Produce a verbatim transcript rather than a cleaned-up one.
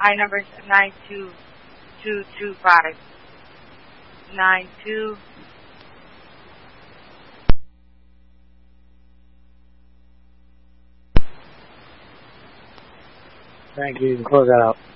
I number is nine two two two five. Nine two. Thank you. You can close that out.